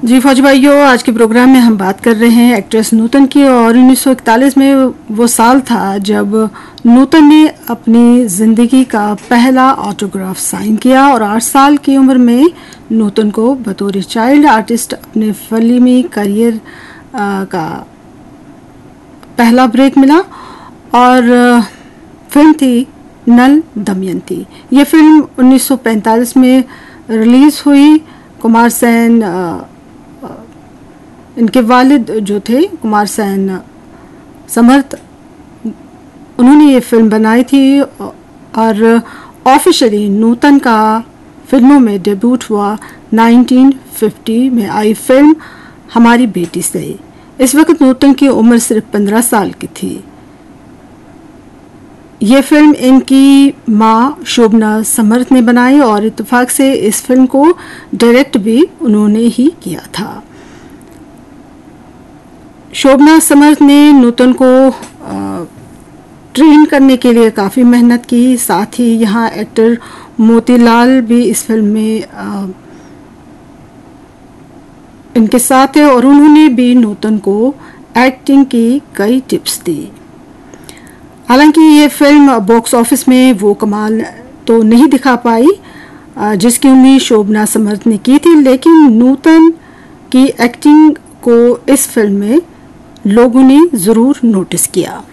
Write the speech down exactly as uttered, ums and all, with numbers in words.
जी फौजी भाइयों, आज के प्रोग्राम में हम बात कर रहे हैं एक्ट्रेस नूतन की। और उन्नीस सौ इकतालीस में वो साल था जब नूतन ने अपनी ज़िंदगी का पहला ऑटोग्राफ साइन किया और आठ साल की उम्र में नूतन को बतौर चाइल्ड आर्टिस्ट अपने फिल्मी करियर का पहला ब्रेक मिला और फिल्म थी नल दमयंती। ये फिल्म उन्नीस सौ पैंतालीस में रिलीज़ हुई। कुमार सेन, इनके वालिद जो थे कुमार सेन समर्थ, उन्होंने ये फिल्म बनाई थी और ऑफिशियली नूतन का फिल्मों में डेब्यूट हुआ उन्नीस सौ पचास में आई फिल्म हमारी बेटी से। इस वक्त नूतन की उम्र सिर्फ पंद्रह साल की थी। ये फिल्म इनकी माँ शोभना समर्थ ने बनाई और इत्तेफाक से इस फिल्म को डायरेक्ट भी उन्होंने ही किया था। शोभना समर्थ ने नूतन को आ, ट्रेन करने के लिए काफ़ी मेहनत की। साथ ही यहाँ एक्टर मोतीलाल भी इस फिल्म में आ, इनके साथ है और उन्होंने भी नूतन को एक्टिंग की कई टिप्स दी। हालांकि ये फिल्म बॉक्स ऑफिस में वो कमाल तो नहीं दिखा पाई जिसकी उम्मीद शोभना समर्थ ने की थी, लेकिन नूतन की एक्टिंग को इस फिल्म में लोगों ने ज़रूर नोटिस किया।